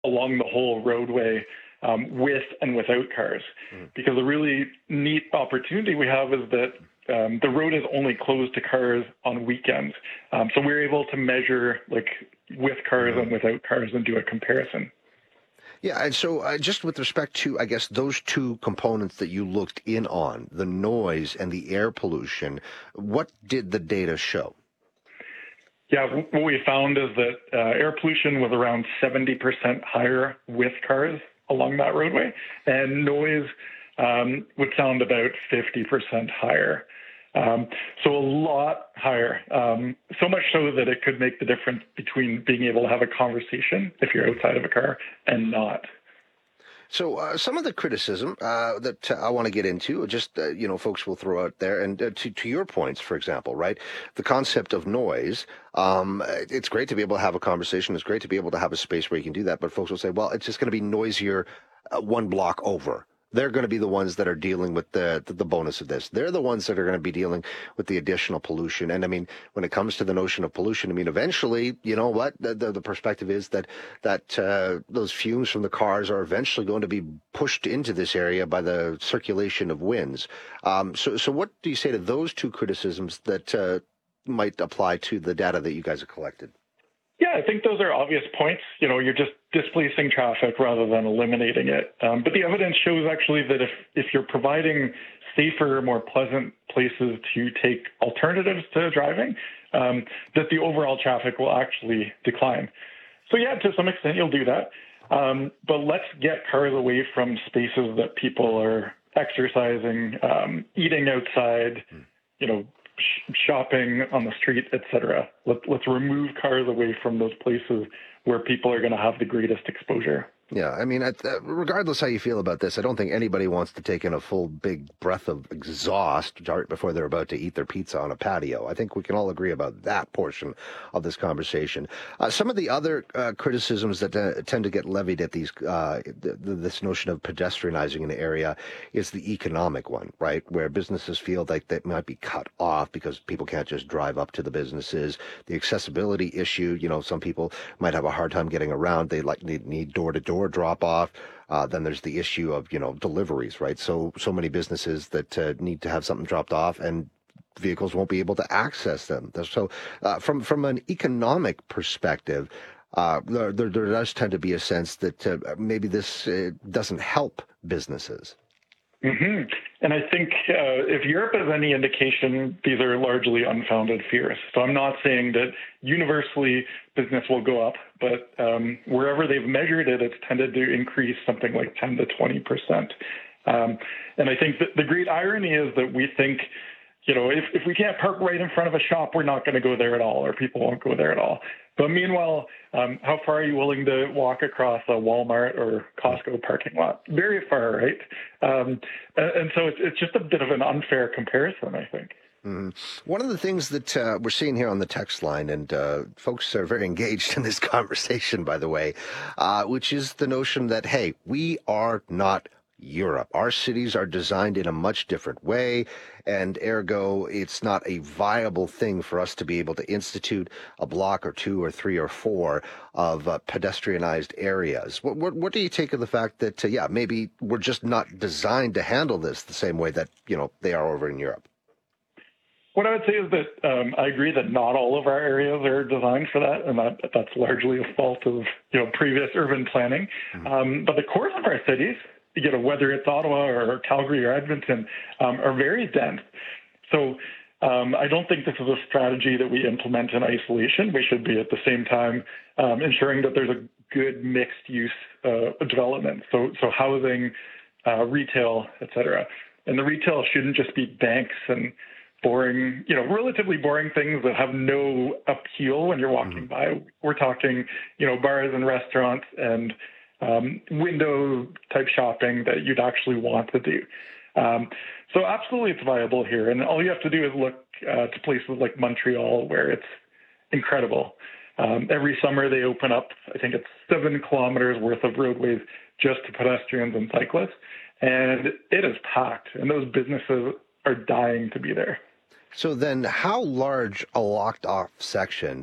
along the whole roadway with and without cars. Because a really neat opportunity we have is that the road is only closed to cars on weekends. So we're able to measure like with cars and without cars and do a comparison. Yeah, and so just with respect to, I guess, those two components that you looked in on, the noise and the air pollution, what did the data show? Yeah, what we found is that air pollution was around 70% higher with cars along that roadway, and noise would sound about 50% higher. So a lot higher, so much so that it could make the difference between being able to have a conversation if you're outside of a car and not. So some of the criticism that I want to get into, just, folks will throw out there, and to your points, for example, right, the concept of noise, it's great to be able to have a conversation. It's great to be able to have a space where you can do that. But folks will say, well, it's just going to be noisier one block over. They're going to be the ones that are dealing with the bonus of this. They're the ones that are going to be dealing with the additional pollution. And I mean, when it comes to the notion of pollution, I mean, eventually, you know what, the perspective is that those fumes from the cars are eventually going to be pushed into this area by the circulation of winds. So what do you say to those two criticisms that might apply to the data that you guys have collected? Yeah, I think those are obvious points. You know, you're just displacing traffic rather than eliminating it. But the evidence shows actually that if you're providing safer, more pleasant places to take alternatives to driving, that the overall traffic will actually decline. So yeah, to some extent you'll do that. But let's get cars away from spaces that people are exercising, eating outside, shopping on the street, etc. Let's remove cars away from those places where people are going to have the greatest exposure. Yeah, I mean, regardless how you feel about this, I don't think anybody wants to take in a full big breath of exhaust right before they're about to eat their pizza on a patio. I think we can all agree about that portion of this conversation. Some of the other criticisms that tend to get levied at these this notion of pedestrianizing an area is the economic one, right? Where businesses feel like they might be cut off because people can't just drive up to the businesses. The accessibility issue, some people might have a hard time getting around. They need door-to-door drop off. Then there's the issue of, deliveries, right? So many businesses that need to have something dropped off and vehicles won't be able to access them. So from an economic perspective, there does tend to be a sense that maybe this doesn't help businesses. Mm-hmm. And I think if Europe is any indication, these are largely unfounded fears. So I'm not saying that universally business will go up, but wherever they've measured it, it's tended to increase something like 10 to 20%. And I think that the great irony is that we think, if we can't park right in front of a shop, we're not going to go there at all, or people won't go there at all. But meanwhile, how far are you willing to walk across a Walmart or Costco parking lot? Very far, right? And so it's just a bit of an unfair comparison, I think. Mm-hmm. One of the things that we're seeing here on the text line, and folks are very engaged in this conversation, by the way, which is the notion that, hey, we are not Europe. Our cities are designed in a much different way, and ergo, it's not a viable thing for us to be able to institute a block or two or three or four of pedestrianized areas. What do you take of the fact that, maybe we're just not designed to handle this the same way that, they are over in Europe? What I would say is that I agree that not all of our areas are designed for that, and that's largely a fault of previous urban planning. Mm-hmm. But the cores of our cities, whether it's Ottawa or Calgary or Edmonton, are very dense. So I don't think this is a strategy that we implement in isolation. We should be at the same time ensuring that there's a good mixed use development. So housing, retail, et cetera. And the retail shouldn't just be banks and boring, relatively boring things that have no appeal when you're walking by. We're talking, bars and restaurants and window type shopping that you'd actually want to do. So absolutely it's viable here. And all you have to do is look to places like Montreal, where it's incredible. Every summer they open up, I think it's 7 kilometers worth of roadways just to pedestrians and cyclists. And it is packed, and those businesses are dying to be there. So then how large a locked off section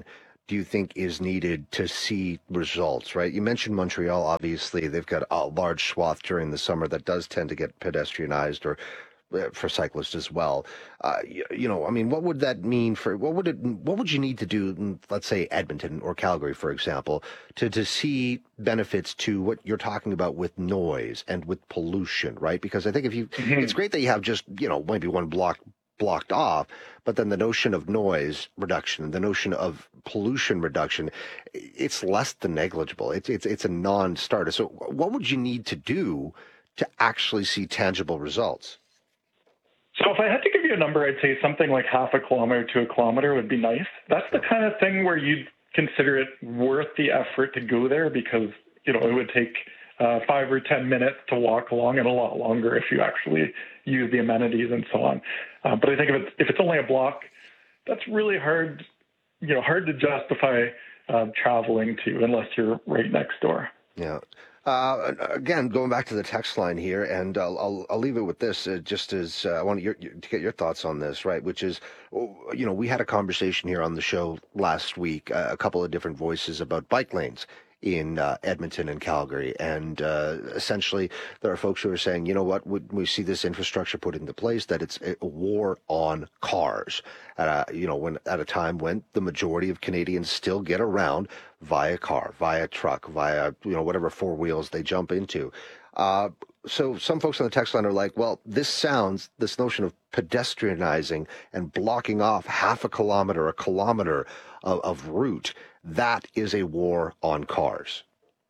do you think is needed to see results, right? You mentioned Montreal, obviously. They've got a large swath during the summer that does tend to get pedestrianized or for cyclists as well. I mean, what would that mean what would you need to do in, let's say, Edmonton or Calgary, for example, to see benefits to what you're talking about with noise and with pollution, right? Because I think it's great that you have just, maybe one blocked off, but then the notion of noise reduction, the notion of pollution reduction, it's less than negligible. It's a non-starter. So what would you need to do to actually see tangible results? So if I had to give you a number, I'd say something like half a kilometer to a kilometer would be nice. That's the kind of thing where you'd consider it worth the effort to go there because, it would take 5 or 10 minutes to walk along and a lot longer if you actually use the amenities and so on. But I think if it's only a block, that's really hard to justify traveling to unless you're right next door. Yeah. Again, going back to the text line here, and I'll leave it with this, just as I want to get your thoughts on this, right? Which is, we had a conversation here on the show last week, a couple of different voices about bike lanes in Edmonton and Calgary. And essentially, there are folks who are saying, you know what, when we see this infrastructure put into place, that it's a war on cars. When at a time when the majority of Canadians still get around via car, via truck, via, whatever four wheels they jump into. So some folks on the text line are like, well, this notion of pedestrianizing and blocking off half a kilometer of route, that is a war on cars.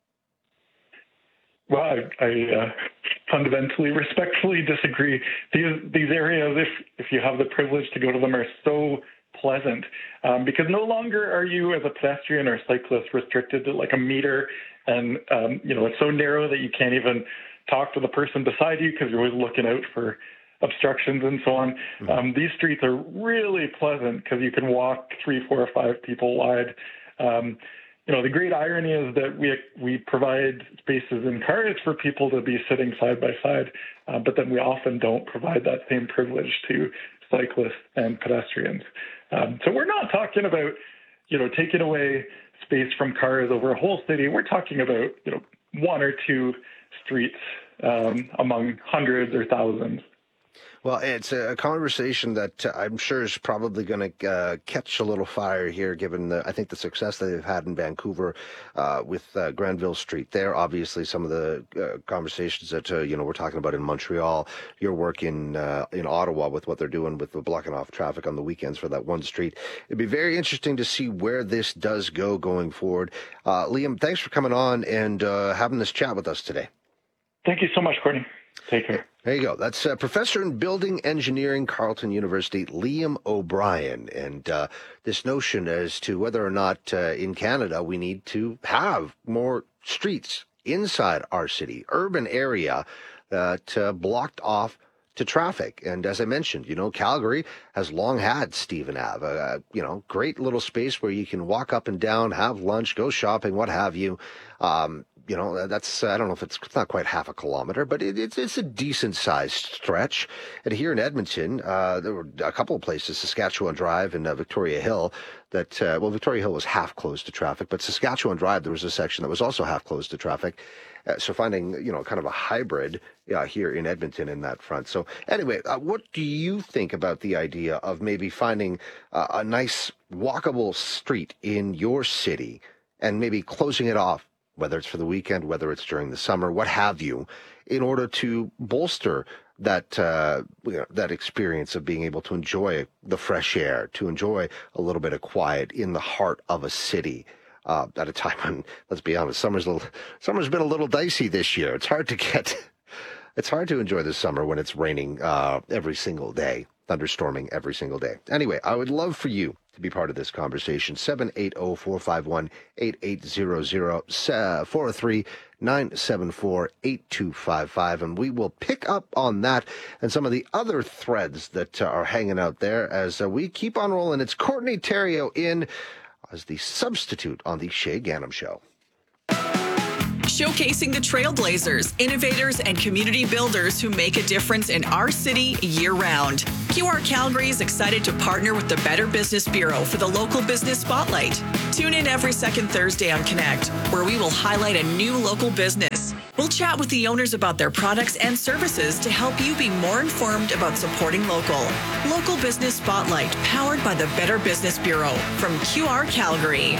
Well, I fundamentally, respectfully disagree. These areas, if you have the privilege to go to them, are so pleasant because no longer are you as a pedestrian or cyclist restricted to like a meter, and it's so narrow that you can't even talk to the person beside you because you're always looking out for obstructions and so on. Mm-hmm. These streets are really pleasant because you can walk 3, 4, or 5 people wide. The great irony is that we provide spaces in cars for people to be sitting side by side, but then we often don't provide that same privilege to cyclists and pedestrians. So we're not talking about, taking away space from cars over a whole city. We're talking about, 1 or 2 streets among hundreds or thousands. Well, it's a conversation that I'm sure is probably going to catch a little fire here, given I think the success that they've had in Vancouver with Granville Street. There, obviously, some of the conversations that we're talking about in Montreal. Your work in Ottawa with what they're doing with the blocking off traffic on the weekends for that one street. It'd be very interesting to see where this does go going forward. Liam, thanks for coming on and having this chat with us today. Thank you so much, Courtney. Take care. There you go. That's Professor in Building Engineering, Carleton University, Liam O'Brien. And this notion as to whether or not in Canada we need to have more streets inside our city, urban area that blocked off to traffic. And as I mentioned, Calgary has long had Stephen Ave, great little space where you can walk up and down, have lunch, go shopping, what have you. That's, I don't know if it's not quite half a kilometer, but it's a decent sized stretch. And here in Edmonton, there were a couple of places, Saskatchewan Drive and Victoria Hill, that, Victoria Hill was half closed to traffic, but Saskatchewan Drive, there was a section that was also half closed to traffic. So finding, kind of a hybrid here in Edmonton in that front. So anyway, what do you think about the idea of maybe finding a nice walkable street in your city and maybe closing it off, whether it's for the weekend, whether it's during the summer, what have you, in order to bolster that that experience of being able to enjoy the fresh air, to enjoy a little bit of quiet in the heart of a city at a time when, let's be honest, summer's been a little dicey this year. It's hard to enjoy the summer when it's raining every single day, thunderstorming every single day. Anyway, I would love for you to be part of this conversation. 780-451-8800, 403-974-8255. And we will pick up on that and some of the other threads that are hanging out there as we keep on rolling. It's Courtney Theriault in as the substitute on the Shay Ghanem Show. showcasing the trailblazers, innovators, and community builders who make a difference in our city year-round. QR Calgary is excited to partner with the Better Business Bureau for the Local Business Spotlight. Tune in every second Thursday on Connect, where we will highlight a new local business. We'll chat with the owners about their products and services to help you be more informed about supporting local. Local Business Spotlight, powered by the Better Business Bureau from QR Calgary.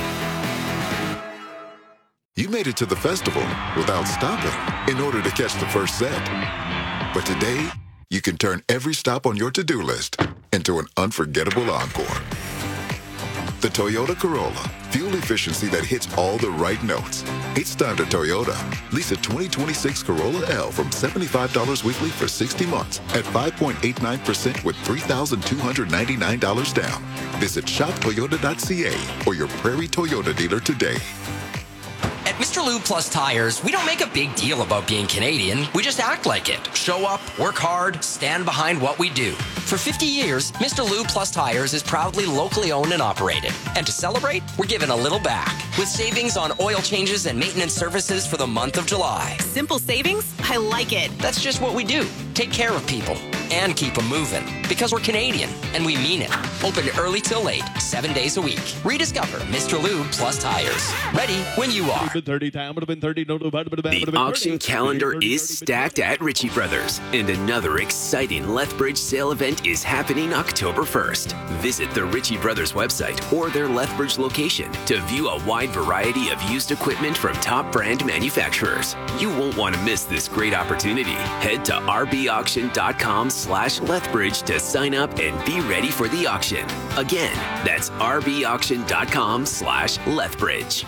You made it to the festival without stopping in order to catch the first set. But today, you can turn every stop on your to-do list into an unforgettable encore. The Toyota Corolla, fuel efficiency that hits all the right notes. It's time to Toyota. Lease a 2026 Corolla L from $75 weekly for 60 months at 5.89% with $3,299 down. Visit shoptoyota.ca or your Prairie Toyota dealer today. At Mr. Lube Plus Tires, we don't make a big deal about being Canadian. We just act like it. Show up, work hard, stand behind what we do. For 50 years, Mr. Lube Plus Tires is proudly locally owned and operated. And to celebrate, we're giving a little back with savings on oil changes and maintenance services for the month of July. Simple savings? I like it. That's just what we do. Take care of people and keep them moving. Because we're Canadian, and we mean it. Open early till late, 7 days a week. Rediscover Mr. Lube Plus Tires. Ready when you are. The auction calendar is stacked at Ritchie Brothers, and another exciting Lethbridge sale event is happening October 1st. Visit the Ritchie Brothers website or their Lethbridge location to view a wide variety of used equipment from top brand manufacturers. You won't want to miss this great opportunity. Head to rbauction.com/Lethbridge to sign up and be ready for the auction. Again, that's rbauction.com/Lethbridge.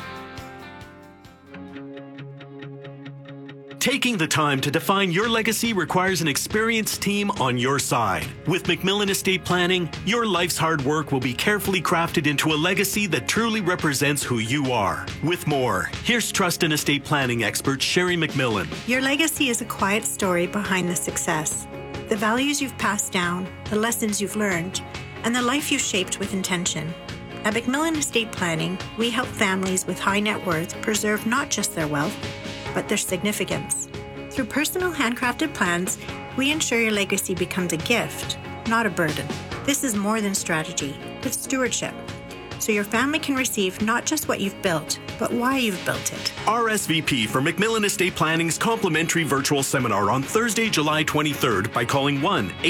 Taking the time to define your legacy requires an experienced team on your side. With McMillan Estate Planning, your life's hard work will be carefully crafted into a legacy that truly represents who you are. With more, here's trust and estate planning expert Sherry McMillan. Your legacy is a quiet story behind the success. The values you've passed down, the lessons you've learned, and the life you've shaped with intention. At McMillan Estate Planning, we help families with high net worth preserve not just their wealth, but their significance. Through personal handcrafted plans, we ensure your legacy becomes a gift, not a burden. This is more than strategy, it's stewardship. So your family can receive not just what you've built, but why you've built it. RSVP for McMillan Estate Planning's complimentary virtual seminar on Thursday, July 23rd by calling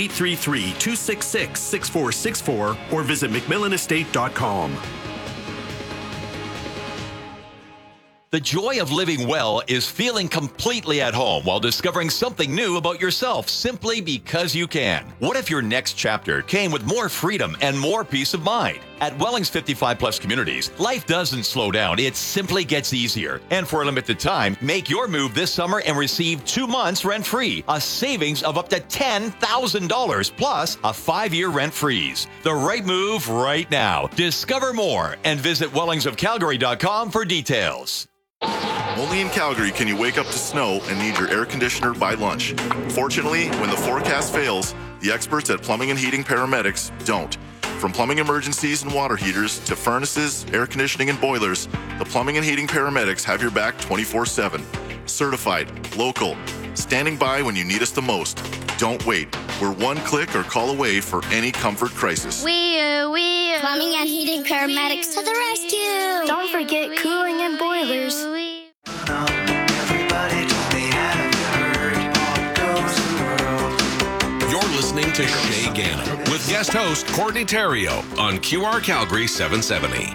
1-833-266-6464 or visit McMillanestate.com. The joy of living well is feeling completely at home while discovering something new about yourself simply because you can. What if your next chapter came with more freedom and more peace of mind? At Welling's 55 Plus Communities, life doesn't slow down, it simply gets easier. And for a limited time, make your move this summer and receive 2 months rent-free, a savings of up to $10,000 plus a 5-year rent freeze. The right move right now. Discover more and visit wellingsofcalgary.com for details. Only in Calgary can you wake up to snow and need your air conditioner by lunch. Fortunately, when the forecast fails, the experts at Plumbing and Heating Paramedics don't. From plumbing emergencies and water heaters to furnaces, air conditioning, and boilers, the Plumbing and Heating Paramedics have your back 24/7. Certified, local, standing by when you need us the most. Don't wait. We're one click or call away for any comfort crisis. Plumbing and Heating Paramedics to the rescue. Don't forget cooling and boilers. You're listening to Shay Gannon with guest host Courtney Terrio on QR Calgary 770.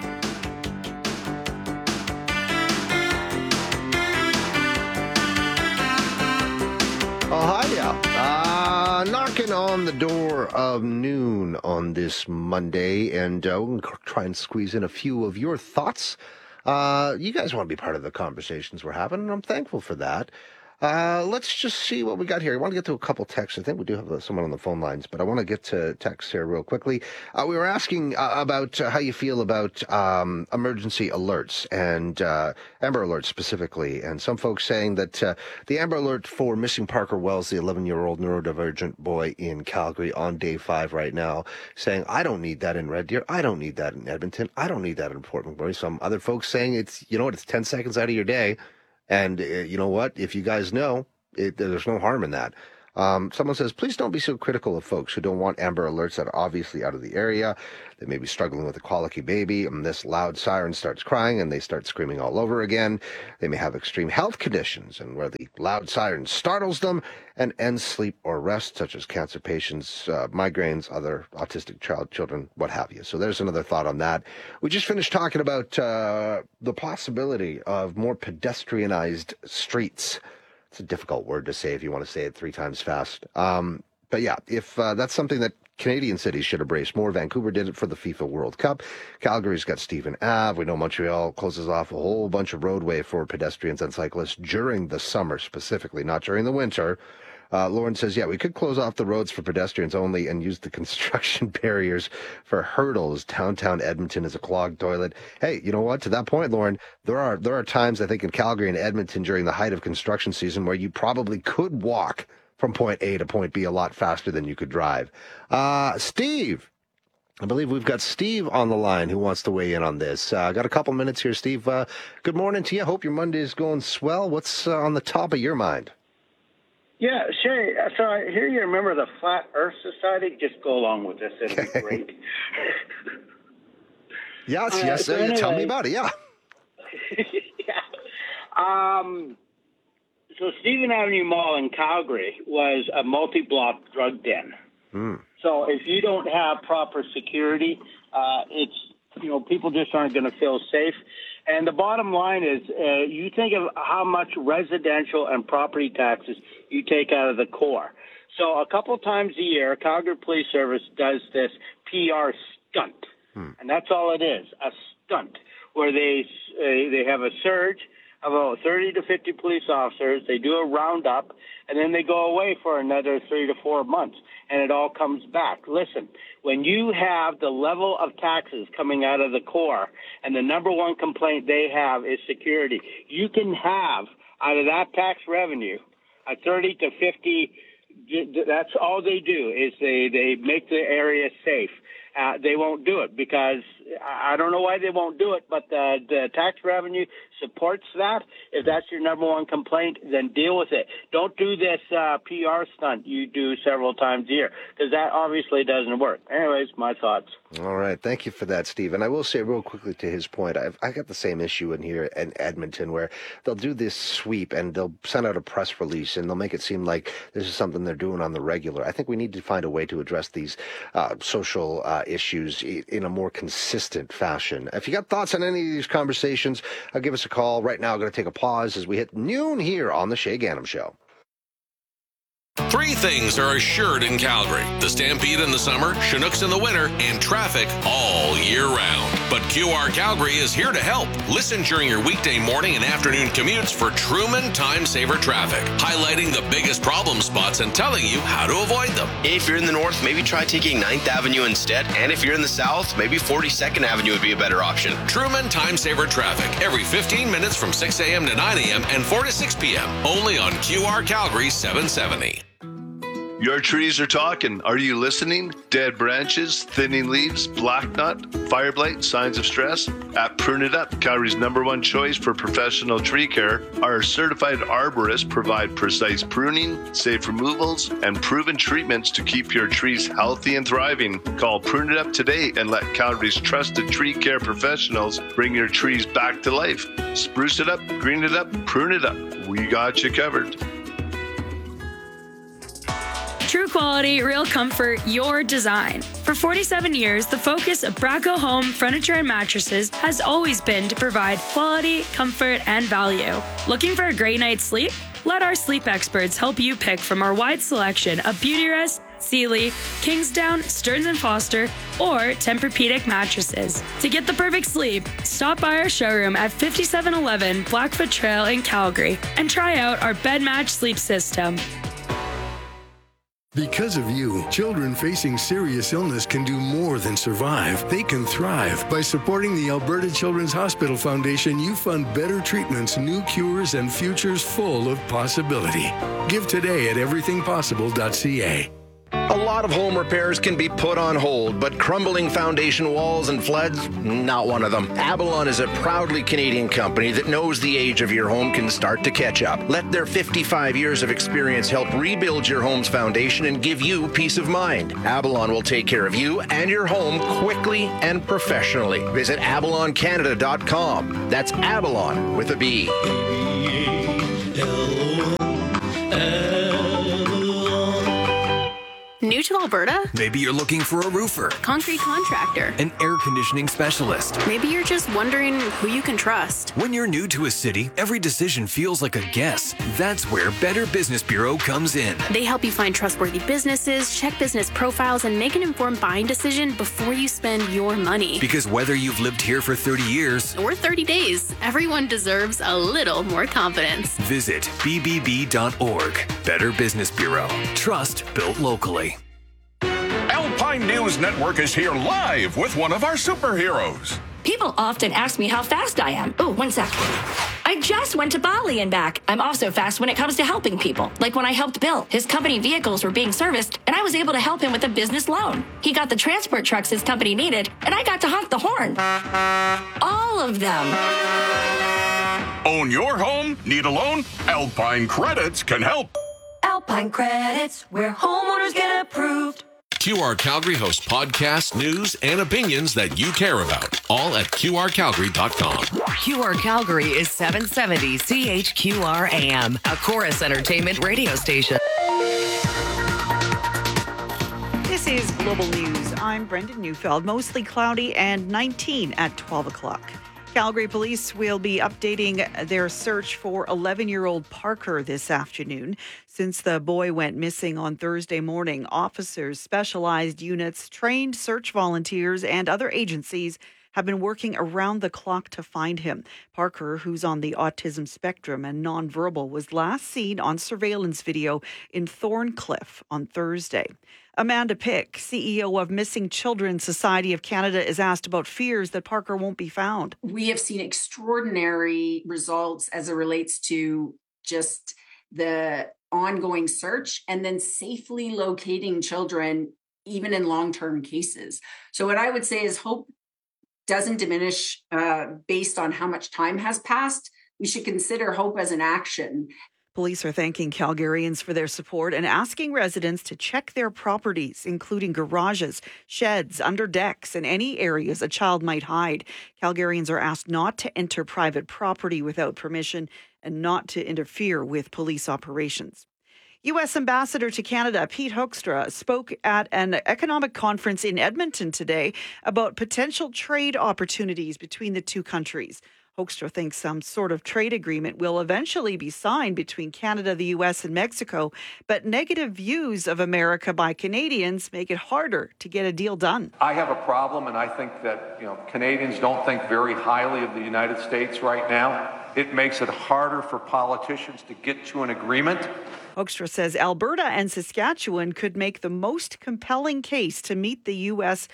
Oh, hiya. Knocking on the door of noon on this Monday, and we'll try and squeeze in a few of your thoughts. You guys want to be part of the conversations we're having, and I'm thankful for that. Let's just see what we got here. I want to get to a couple texts. I think we do have someone on the phone lines, but I want to get to texts here real quickly. We were asking about how you feel about emergency alerts and Amber Alerts specifically, and some folks saying that the Amber Alert for missing Parker Wells, the 11-year-old neurodivergent boy in Calgary on day 5 right now, saying, I don't need that in Red Deer. I don't need that in Edmonton. I don't need that in Port McMurray. Some other folks saying it's 10 seconds out of your day. And you know what? If you guys know, there's no harm in that. Someone says, please don't be so critical of folks who don't want Amber Alerts that are obviously out of the area. They may be struggling with a colicky baby, and this loud siren starts crying, and they start screaming all over again. They may have extreme health conditions, and where the loud siren startles them and ends sleep or rest, such as cancer patients, migraines, other autistic children, what have you. So there's another thought on that. We just finished talking about the possibility of more pedestrianized streets. It's a difficult word to say if you want to say it 3 times fast. But yeah, if that's something that Canadian cities should embrace more. Vancouver did it for the FIFA World Cup. Calgary's got Stephen Ave. We know Montreal closes off a whole bunch of roadway for pedestrians and cyclists during the summer specifically, not during the winter. Lauren says, yeah, we could close off the roads for pedestrians only and use the construction barriers for hurdles. Downtown Edmonton is a clogged toilet. Hey, you know what? To that point, Lauren, there are times, I think, in Calgary and Edmonton during the height of construction season where you probably could walk from point A to point B a lot faster than you could drive. Steve, I believe we've got Steve on the line who wants to weigh in on this. Got a couple minutes here, Steve. Good morning to you. Hope your Monday is going swell. What's on the top of your mind? Yeah, sure. So I hear you remember the Flat Earth Society. Just go along with this. It'll be great. Yes. So anyway, tell me about it. Yeah. Yeah. So Stephen Avenue Mall in Calgary was a multi-block drug den. So if you don't have proper security, people just aren't going to feel safe. And the bottom line is, you think of how much residential and property taxes you take out of the core. So a couple times a year, Calgary Police Service does this PR stunt, and that's all it is, a stunt, where they have a surge of about 30 to 50 police officers. They do a roundup, and then they go away for another 3 to 4 months, and it all comes back. Listen, when you have the level of taxes coming out of the core, and the number one complaint they have is security, you can have out of that tax revenue a 30 to 50. That's all they do is they make the area safe. They won't do it because I don't know why they won't do it, but the tax revenue supports that. If that's your number one complaint, then deal with it. Don't do this PR stunt you do several times a year because that obviously doesn't work. Anyways, my thoughts. All right. Thank you for that, Steve. And I will say real quickly to his point, I got the same issue in here in Edmonton where they'll do this sweep and they'll send out a press release and they'll make it seem like this is something they're doing on the regular. I think we need to find a way to address these social issues in a more consistent fashion. If you got thoughts on any of these conversations, give us a call. Right now, I'm going to take a pause as we hit noon here on the Shay Ganem Show. 3 things are assured in Calgary: the Stampede in the summer, Chinooks in the winter, and traffic all year round. But QR Calgary is here to help. Listen during your weekday morning and afternoon commutes for Truman Time Saver Traffic, highlighting the biggest problem spots and telling you how to avoid them. If you're in the north, maybe try taking 9th Avenue instead. And if you're in the south, maybe 42nd Avenue would be a better option. Truman Time Saver Traffic, every 15 minutes from 6 a.m. to 9 a.m. and 4 to 6 p.m. Only on QR Calgary 770. Your trees are talking. Are you listening? Dead branches, thinning leaves, black knot, fire blight, signs of stress? At Prune It Up, Calgary's #1 choice for professional tree care, our certified arborists provide precise pruning, safe removals, and proven treatments to keep your trees healthy and thriving. Call Prune It Up today and let Calgary's trusted tree care professionals bring your trees back to life. Spruce it up, green it up, prune it up. We got you covered. True quality, real comfort, your design. For 47 years, the focus of Braco Home Furniture and Mattresses has always been to provide quality, comfort, and value. Looking for a great night's sleep? Let our sleep experts help you pick from our wide selection of Beautyrest, Sealy, Kingsdown, Stearns & Foster, or Tempur-Pedic mattresses. To get the perfect sleep, stop by our showroom at 5711 Blackfoot Trail in Calgary and try out our bed match sleep system. Because of you, children facing serious illness can do more than survive. They can thrive. By supporting the Alberta Children's Hospital Foundation, you fund better treatments, new cures, and futures full of possibility. Give today at everythingpossible.ca. A lot lot of home repairs can be put on hold, but crumbling foundation walls and floods, not one of them. Avalon is a proudly Canadian company that knows the age of your home can start to catch up. Let their 55 years of experience help rebuild your home's foundation and give you peace of mind. Avalon will take care of you and your home quickly and professionally. Visit avaloncanada.com. That's Avalon with a B. New to Alberta? Maybe you're looking for a roofer, Concrete contractor, an air conditioning specialist. Maybe you're just wondering who you can trust. When you're new to a city, every decision feels like a guess. That's where Better Business Bureau comes in. They help you find trustworthy businesses, check business profiles, and make an informed buying decision before you spend your money. Because whether you've lived here for 30 years or 30 days, everyone deserves a little more confidence. Visit bbb.org. Better Business Bureau. Trust built locally. Alpine News Network is here live with one of our superheroes. People often ask me how fast I am. Oh, 1 sec. I just went to Bali and back. I'm also fast when it comes to helping people. Like when I helped Bill. His company vehicles were being serviced, and I was able to help him with a business loan. He got the transport trucks his company needed, and I got to honk the horn. All of them. Own your home? Need a loan? Alpine Credits can help. Alpine Credits, where homeowners get approved. QR Calgary hosts podcasts, news, and opinions that you care about. All at QRCalgary.com. QR Calgary is 770 CHQR AM, a Chorus Entertainment radio station. This is Global News. I'm Brendan Neufeld. Mostly cloudy and 19 at 12 o'clock. Calgary police will be updating their search for 11-year-old Parker this afternoon. Since the boy went missing on Thursday morning, officers, specialized units, trained search volunteers, and other agencies have been working around the clock to find him. Parker, who's on the autism spectrum and nonverbal, was last seen on surveillance video in Thorncliffe on Thursday. Amanda Pick, CEO of Missing Children Society of Canada, is asked about fears that Parker won't be found. We have seen extraordinary results as it relates to just the ongoing search and then safely locating children, even in long-term cases. So what I would say is hope doesn't diminish based on how much time has passed. We should consider hope as an action. Police are thanking Calgarians for their support and asking residents to check their properties, including garages, sheds, under decks, and any areas a child might hide. Calgarians are asked not to enter private property without permission and not to interfere with police operations. U.S. Ambassador to Canada Pete Hoekstra spoke at an economic conference in Edmonton today about potential trade opportunities between the two countries. Hoekstra thinks some sort of trade agreement will eventually be signed between Canada, the U.S., and Mexico, but negative views of America by Canadians make it harder to get a deal done. I have a problem, and I think that Canadians don't think very highly of the United States right now. It makes it harder for politicians to get to an agreement. Hoekstra says Alberta and Saskatchewan could make the most compelling case to meet the U.S.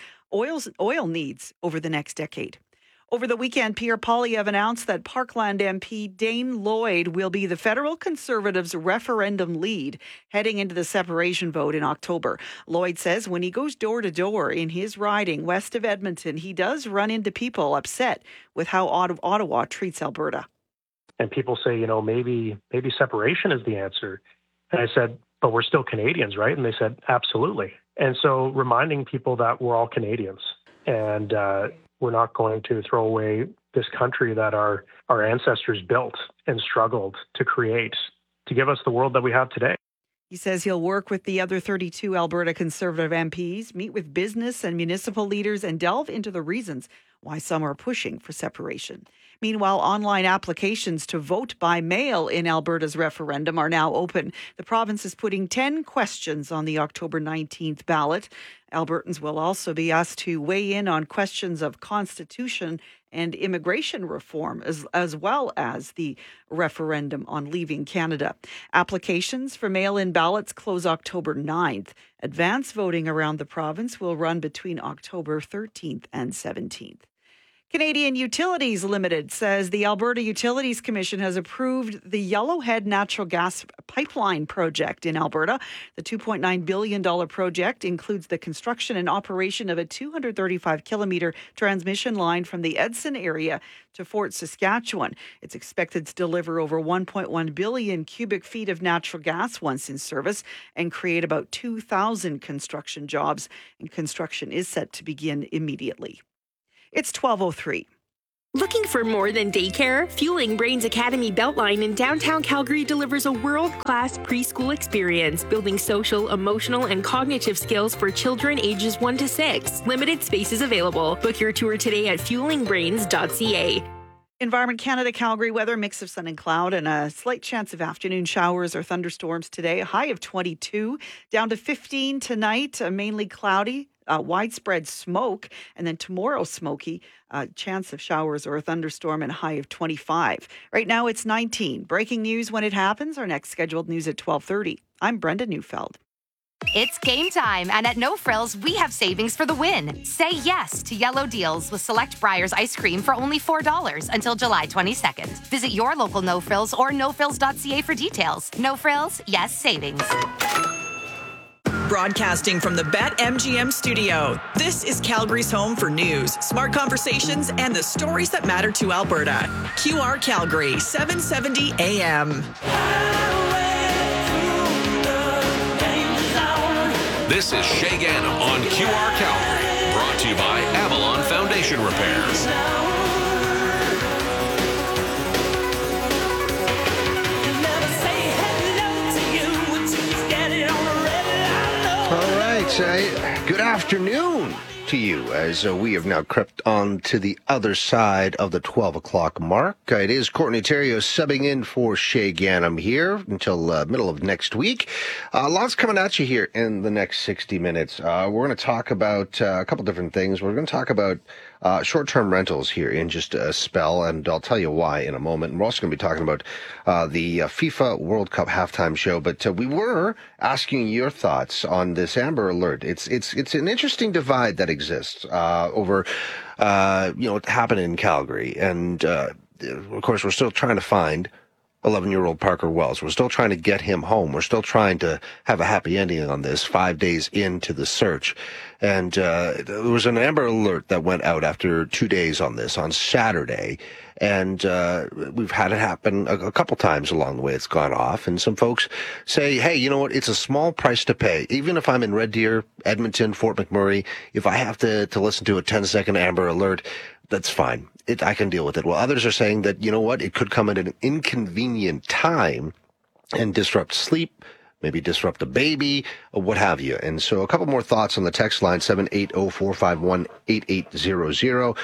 oil needs over the next decade. Over the weekend, Pierre Poilievre announced that Parkland MP Dane Lloyd will be the federal Conservatives' referendum lead heading into the separation vote in October. Lloyd says when he goes door to door in his riding west of Edmonton, he does run into people upset with how Ottawa treats Alberta. And people say, maybe separation is the answer. And I said, but we're still Canadians, right? And they said, absolutely. And so reminding people that we're all Canadians and we're not going to throw away this country that our ancestors built and struggled to create to give us the world that we have today. He says he'll work with the other 32 Alberta Conservative MPs, meet with business and municipal leaders, and delve into the reasons why some are pushing for separation. Meanwhile, online applications to vote by mail in Alberta's referendum are now open. The province is putting 10 questions on the October 19th ballot. Albertans will also be asked to weigh in on questions of constitution and immigration reform, as well as the referendum on leaving Canada. Applications for mail-in ballots close October 9th. Advance voting around the province will run between October 13th and 17th. Canadian Utilities Limited says the Alberta Utilities Commission has approved the Yellowhead Natural Gas Pipeline project in Alberta. The $2.9 billion project includes the construction and operation of a 235-kilometre transmission line from the Edson area to Fort Saskatchewan. It's expected to deliver over 1.1 billion cubic feet of natural gas once in service and create about 2,000 construction jobs. And construction is set to begin immediately. It's 12:03. Looking for more than daycare? Fueling Brains Academy Beltline in downtown Calgary delivers a world-class preschool experience, building social, emotional, and cognitive skills for children ages 1 to 6. Limited spaces available. Book your tour today at fuelingbrains.ca. Environment Canada Calgary weather, mix of sun and cloud and a slight chance of afternoon showers or thunderstorms today. A high of 22, down to 15 tonight, mainly cloudy. Widespread smoke, and then tomorrow smoky, chance of showers or a thunderstorm and a high of 25. Right now it's 19. Breaking news when it happens. Our next scheduled news at 12:30. I'm Brenda Neufeld. It's game time, and at No Frills, we have savings for the win. Say yes to yellow deals with select Breyers ice cream for only $4 until July 22nd. Visit your local No Frills or nofrills.ca for details. No Frills, yes savings. Broadcasting from the BetMGM studio, this is Calgary's home for news, smart conversations, and the stories that matter to Alberta. QR Calgary, 770 AM. This is Shay Gannam on QR Calgary, brought to you by Avalon Foundation Repairs. Good afternoon to you as we have now crept on to the other side of the 12 o'clock mark. It is Courtney Theriault subbing in for Shay Gannam here until middle of next week. Lots coming at you here in the next 60 minutes. We're going to talk about a couple different things. We're going to talk about short-term rentals here in just a spell, and I'll tell you why in a moment. And we're also going to be talking about the FIFA World Cup halftime show, but we were asking your thoughts on this Amber Alert. It's an interesting divide that exists over what happened in Calgary, and of course we're still trying to find 11-year-old Parker Wells. We're still trying to get him home. We're still trying to have a happy ending on this 5 days into the search. And there was an Amber Alert that went out after 2 days on this on Saturday. And we've had it happen a couple times along the way. It's gone off. And some folks say, hey, you know what? It's a small price to pay. Even if I'm in Red Deer, Edmonton, Fort McMurray, if I have to listen to a 10-second Amber Alert, that's fine. I can deal with it. Well, others are saying that, you know what, it could come at an inconvenient time and disrupt sleep, maybe disrupt a baby, or what have you. And so a couple more thoughts on the text line, 780-451-8800,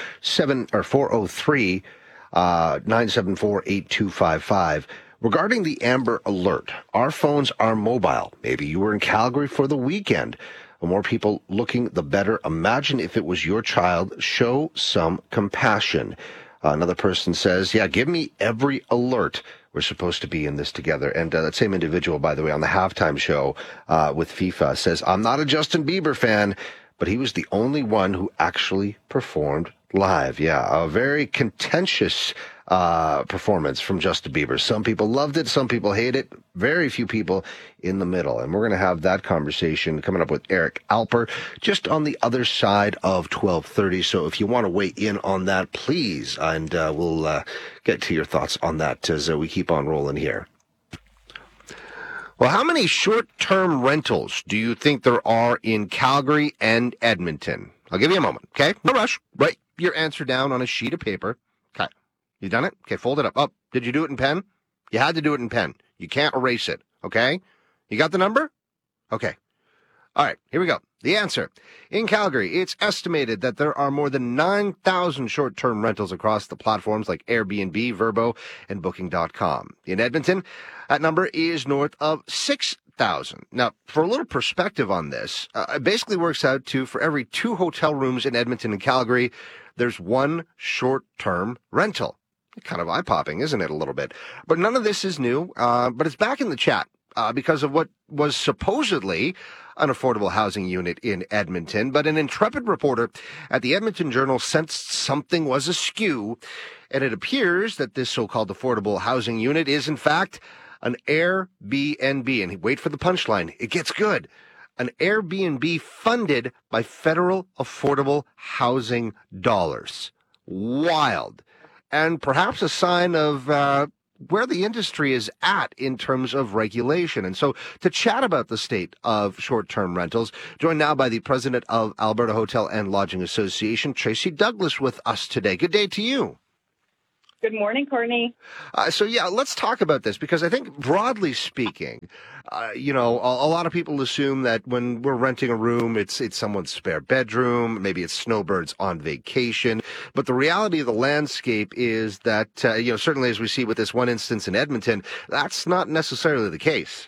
403-974-8255. Regarding the Amber Alert, our phones are mobile. Maybe you were in Calgary for the weekend. The more people looking, the better. Imagine if it was your child. Show some compassion. Another person says, yeah, give me every alert. We're supposed to be in this together. And that same individual, by the way, on the halftime show with FIFA says, I'm not a Justin Bieber fan, but he was the only one who actually performed live. Yeah, a very contentious performance from Justin Bieber. Some people loved it, some people hate it, very few people in the middle. And we're going to have that conversation coming up with Eric Alper just on the other side of 12:30. So if you want to weigh in on that, please, and we'll get to your thoughts on that as we keep on rolling here. Well, how many short-term rentals do you think there are in Calgary and Edmonton? I'll give you a moment, okay? No rush. Write your answer down on a sheet of paper. Okay. You done it? Okay, fold it up. Oh, did you do it in pen? You had to do it in pen. You can't erase it, okay? You got the number? Okay. All right, here we go. The answer. In Calgary, it's estimated that there are more than 9,000 short-term rentals across the platforms like Airbnb, Vrbo, and Booking.com. In Edmonton, that number is north of 6,000. Now, for a little perspective on this, it basically works out to, for every 2 hotel rooms in Edmonton and Calgary, there's 1 short-term rental. Kind of eye-popping, isn't it, a little bit? But none of this is new, but it's back in the chat. because of what was supposedly an affordable housing unit in Edmonton. But an intrepid reporter at the Edmonton Journal sensed something was askew, and it appears that this so-called affordable housing unit is, in fact, an Airbnb. And wait for the punchline. It gets good. An Airbnb funded by federal affordable housing dollars. Wild. And perhaps a sign of where the industry is at in terms of regulation. And so to chat about the state of short-term rentals, joined now by the president of Alberta Hotel and Lodging Association, Tracy Douglas, with us today. Good day to you. Good morning, Courtney. Let's talk about this, because I think broadly speaking, a lot of people assume that when we're renting a room, it's someone's spare bedroom, maybe it's snowbirds on vacation. But the reality of the landscape is that, certainly as we see with this one instance in Edmonton, that's not necessarily the case.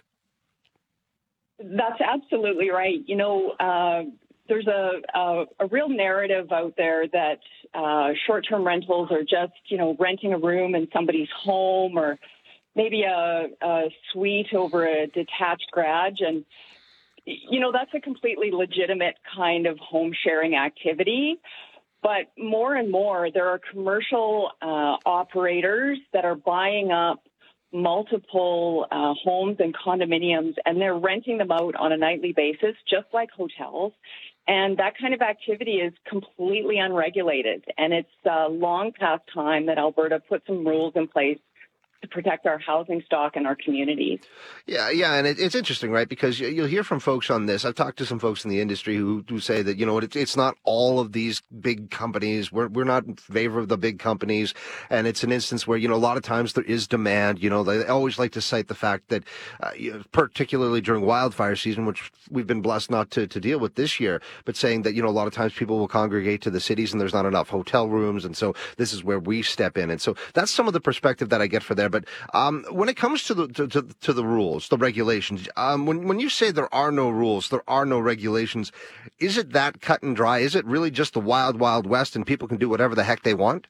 That's absolutely right. There's a real narrative out there that short-term rentals are just, renting a room in somebody's home, or maybe a suite over a detached garage. And, that's a completely legitimate kind of home sharing activity. But more and more, there are commercial operators that are buying up multiple homes and condominiums, and they're renting them out on a nightly basis, just like hotels. And that kind of activity is completely unregulated. And it's long past time that Alberta put some rules in place to protect our housing stock and our communities. Yeah, and it's interesting, right? Because you'll hear from folks on this. I've talked to some folks in the industry who say that, it's not all of these big companies. We're not in favor of the big companies. And it's an instance where, a lot of times there is demand. They always like to cite the fact that, particularly during wildfire season, which we've been blessed not to deal with this year, but saying that, a lot of times people will congregate to the cities and there's not enough hotel rooms. And so this is where we step in. And so that's some of the perspective that I get for there. But when it comes to the rules, the regulations, when you say there are no rules, there are no regulations, is it that cut and dry? Is it really just the wild, wild west and people can do whatever the heck they want?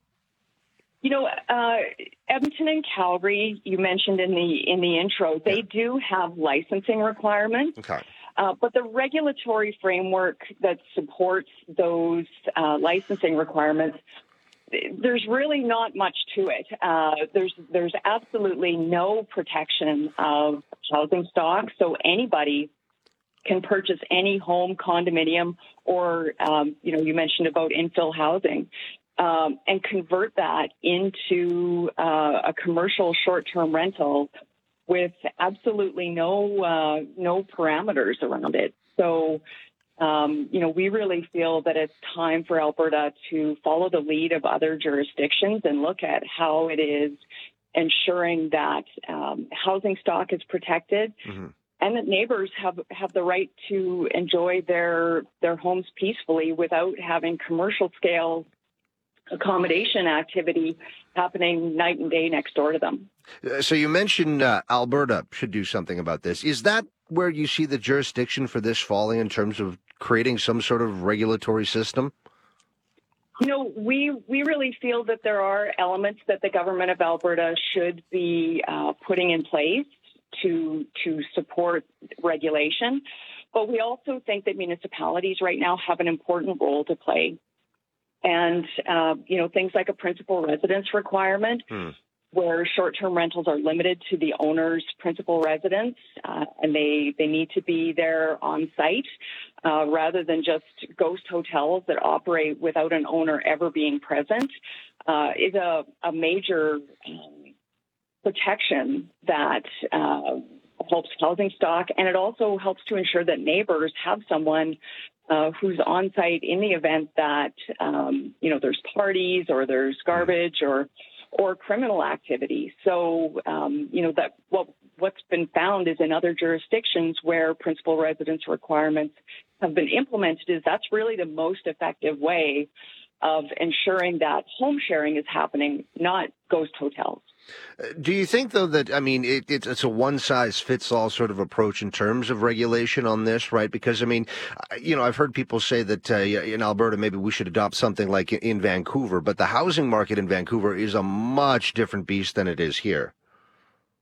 Edmonton and Calgary, you mentioned in the intro, they do have licensing requirements. Okay. But the regulatory framework that supports those licensing requirements, there's really not much to it. There's absolutely no protection of housing stock, so anybody can purchase any home, condominium, or you mentioned about infill housing, and convert that into a commercial short-term rental with absolutely no parameters around it. So. We really feel that it's time for Alberta to follow the lead of other jurisdictions and look at how it is ensuring that housing stock is protected, mm-hmm. and that neighbors have the right to enjoy their homes peacefully without having commercial scale accommodation activity happening night and day next door to them. So you mentioned Alberta should do something about this. Is that where you see the jurisdiction for this falling in terms of creating some sort of regulatory system? We really feel that there are elements that the government of Alberta should be putting in place to support regulation. But we also think that municipalities right now have an important role to play. And, things like a principal residence requirement, where short-term rentals are limited to the owner's principal residence, and they need to be there on site, rather than just ghost hotels that operate without an owner ever being present, is a major protection that helps housing stock, and it also helps to ensure that neighbors have someone who's on site in the event that there's parties or there's garbage or criminal activity. So that what's been found is in other jurisdictions where principal residence requirements have been implemented, is that's really the most effective way of ensuring that home sharing is happening, not ghost hotels. Do you think, though, that, it's a one-size-fits-all sort of approach in terms of regulation on this, right? Because, I've heard people say that in Alberta, maybe we should adopt something like in Vancouver, but the housing market in Vancouver is a much different beast than it is here.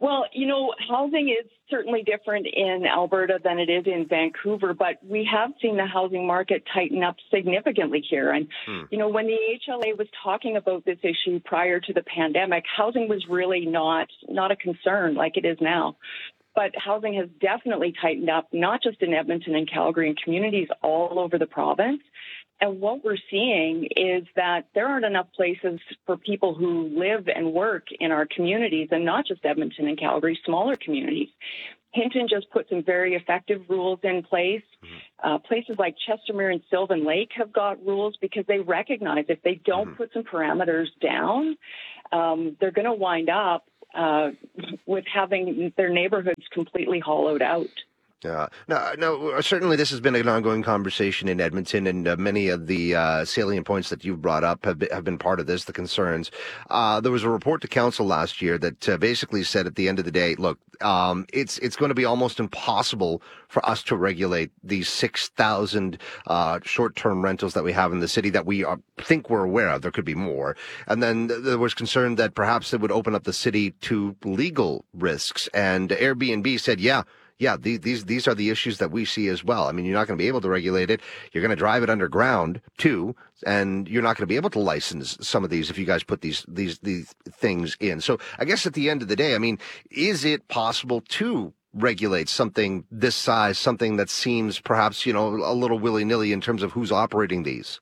Well, housing is certainly different in Alberta than it is in Vancouver, but we have seen the housing market tighten up significantly here. And, when the AHLA was talking about this issue prior to the pandemic, housing was really not a concern like it is now. But housing has definitely tightened up, not just in Edmonton and Calgary, and communities all over the province. And what we're seeing is that there aren't enough places for people who live and work in our communities, and not just Edmonton and Calgary, smaller communities. Hinton just put some very effective rules in place. Places like Chestermere and Sylvan Lake have got rules because they recognize if they don't put some parameters down, they're going to wind up with having their neighborhoods completely hollowed out. Yeah. No, certainly this has been an ongoing conversation in Edmonton, and many of the salient points that you've brought up have been part of this, the concerns. There was a report to council last year that basically said at the end of the day, look, it's going to be almost impossible for us to regulate these 6,000 short-term rentals that we have in the city that we think we're aware of. There could be more. And then there was concern that perhaps it would open up the city to legal risks. And Airbnb said, yeah, these are the issues that we see as well. I mean, you're not going to be able to regulate it. You're going to drive it underground too, and you're not going to be able to license some of these if you guys put these things in. So I guess at the end of the day, I mean, is it possible to regulate something this size, something that seems perhaps, a little willy-nilly in terms of who's operating these?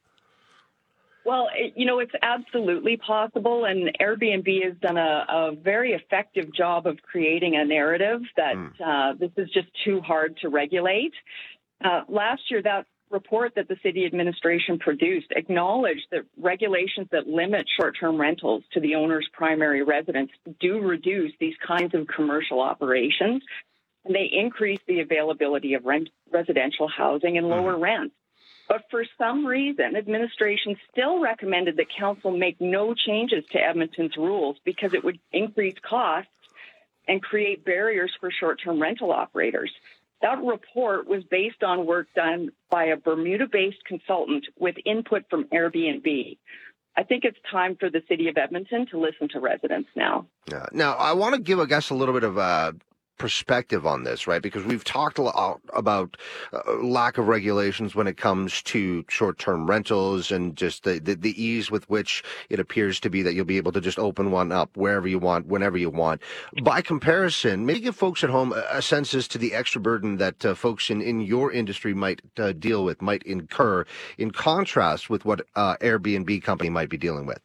Well, it's absolutely possible, and Airbnb has done a very effective job of creating a narrative that this is just too hard to regulate. Last year, that report that the city administration produced acknowledged that regulations that limit short-term rentals to the owner's primary residence do reduce these kinds of commercial operations, and they increase the availability of residential housing and lower rents. But for some reason, administration still recommended that council make no changes to Edmonton's rules because it would increase costs and create barriers for short-term rental operators. That report was based on work done by a Bermuda-based consultant with input from Airbnb. I think it's time for the city of Edmonton to listen to residents now. Now, I want to give, I guess, a little bit of perspective on this, right? Because we've talked a lot about lack of regulations when it comes to short-term rentals and just the ease with which it appears to be that you'll be able to just open one up wherever you want, whenever you want. By comparison, maybe give folks at home a sense as to the extra burden that folks in your industry might deal with, might incur, in contrast with what Airbnb company might be dealing with.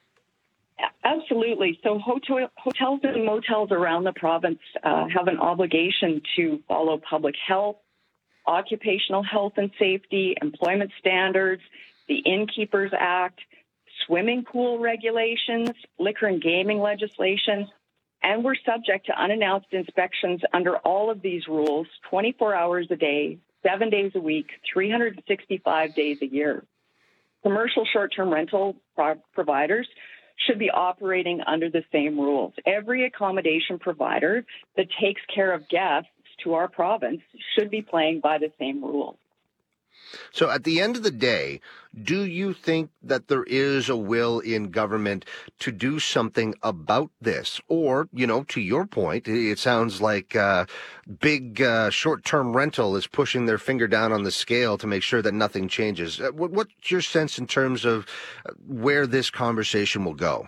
Absolutely. So hotels and motels around the province have an obligation to follow public health, occupational health and safety, employment standards, the Innkeepers Act, swimming pool regulations, liquor and gaming legislation, and we're subject to unannounced inspections under all of these rules 24 hours a day, 7 days a week, 365 days a year. Commercial short-term rental providers should be operating under the same rules. Every accommodation provider that takes care of guests to our province should be playing by the same rules. So at the end of the day, do you think that there is a will in government to do something about this? Or, to your point, it sounds like big short-term rental is pushing their finger down on the scale to make sure that nothing changes. What's your sense in terms of where this conversation will go?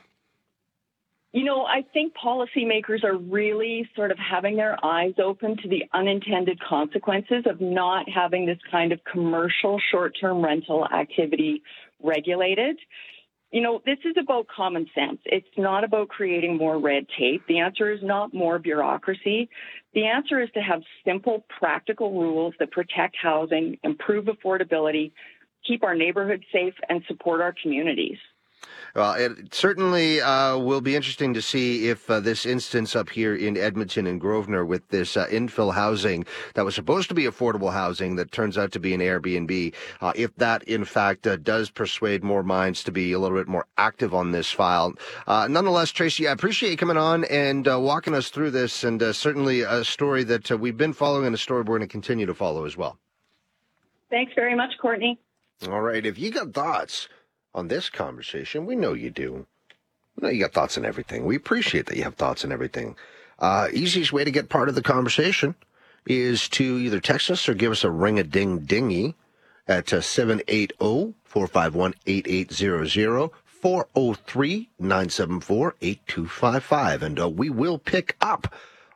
I think policymakers are really sort of having their eyes open to the unintended consequences of not having this kind of commercial short-term rental activity regulated. This is about common sense. It's not about creating more red tape. The answer is not more bureaucracy. The answer is to have simple, practical rules that protect housing, improve affordability, keep our neighborhoods safe, and support our communities. Well, it certainly will be interesting to see if this instance up here in Edmonton and Grosvenor with this infill housing that was supposed to be affordable housing that turns out to be an Airbnb, if that, in fact, does persuade more minds to be a little bit more active on this file. Nonetheless, Tracy, I appreciate you coming on and walking us through this, and certainly a story that we've been following and a story we're going to continue to follow as well. Thanks very much, Courtney. All right. If you got thoughts on this conversation, we know you do. We know you got thoughts on everything. We appreciate that you have thoughts on everything. Easiest way to get part of the conversation is to either text us or give us a ring-a-ding-dingy at 780-451-8800, 403-974-8255. And we will pick up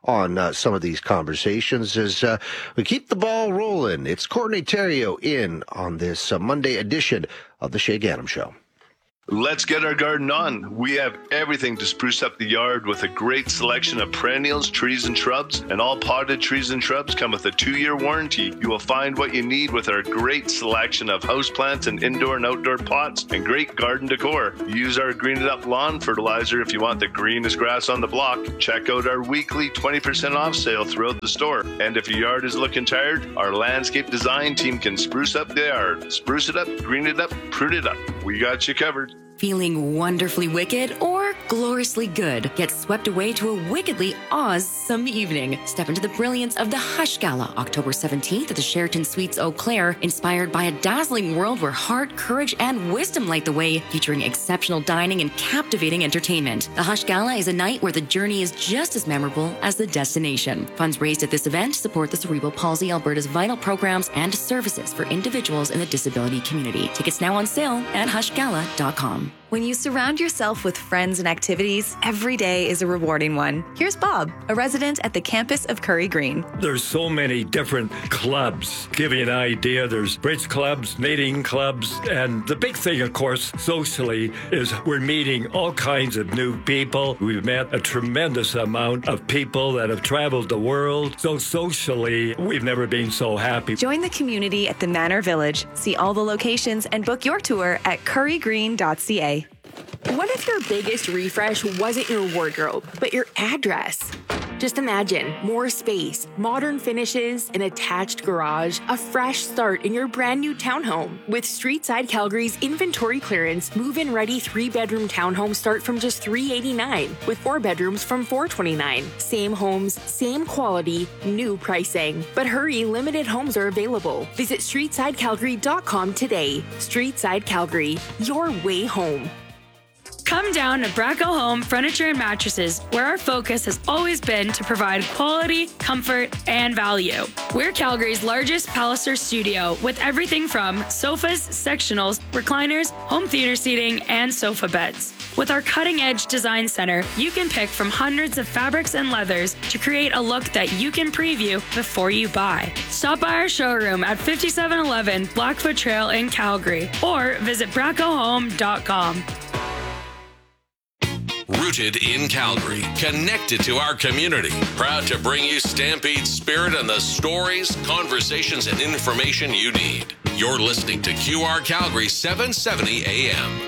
on some of these conversations as we keep the ball rolling. It's Courtney Theriault in on this Monday edition of the Shay Ganem Show. Let's get our garden on. We have everything to spruce up the yard with a great selection of perennials, trees, and shrubs. And all potted trees and shrubs come with a 2-year warranty. You will find what you need with our great selection of houseplants and indoor and outdoor pots and great garden decor. Use our Green It Up lawn fertilizer if you want the greenest grass on the block. Check out our weekly 20% off sale throughout the store. And if your yard is looking tired, our landscape design team can spruce up the yard. Spruce it up, green it up, prune it up. We got you covered. Feeling wonderfully wicked or gloriously good? Get swept away to a wickedly awesome evening. Step into the brilliance of the Hush Gala, October 17th at the Sheraton Suites Eau Claire, inspired by a dazzling world where heart, courage, and wisdom light the way, featuring exceptional dining and captivating entertainment. The Hush Gala is a night where the journey is just as memorable as the destination. Funds raised at this event support the Cerebral Palsy Alberta's vital programs and services for individuals in the disability community. Tickets now on sale at hushgala.com. When you surround yourself with friends and activities, every day is a rewarding one. Here's Bob, a resident at the campus of Curry Green. There's so many different clubs. Give you an idea, there's bridge clubs, knitting clubs, and the big thing, of course, socially, is we're meeting all kinds of new people. We've met a tremendous amount of people that have traveled the world. So socially, we've never been so happy. Join the community at the Manor Village. See all the locations and book your tour at currygreen.ca. What if your biggest refresh wasn't your wardrobe, but your address? Just imagine more space, modern finishes, an attached garage, a fresh start in your brand new townhome. With Streetside Calgary's inventory clearance, move-in ready 3-bedroom townhomes start from just $389, with 4 bedrooms from $429. Same homes, same quality, new pricing. But hurry, limited homes are available. Visit StreetsideCalgary.com today. Streetside Calgary, your way home. Come down to Bracco Home Furniture and Mattresses, where our focus has always been to provide quality, comfort, and value. We're Calgary's largest Palliser studio with everything from sofas, sectionals, recliners, home theater seating, and sofa beds. With our cutting-edge design center, you can pick from hundreds of fabrics and leathers to create a look that you can preview before you buy. Stop by our showroom at 5711 Blackfoot Trail in Calgary or visit braccohome.com. Rooted in Calgary, connected to our community. Proud to bring you Stampede's spirit and the stories, conversations, and information you need. You're listening to QR Calgary 770 AM.